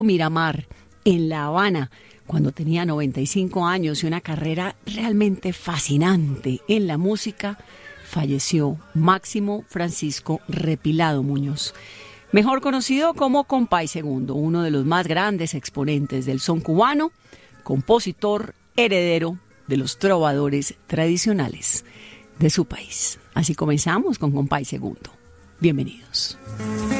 Miramar, en La Habana, cuando tenía 95 años y una carrera realmente fascinante en la música, falleció Máximo Francisco Repilado Muñoz, mejor conocido como Compay Segundo, uno de los más grandes exponentes del son cubano, compositor heredero de los trovadores tradicionales de su país. Así comenzamos con Compay Segundo. Bienvenidos.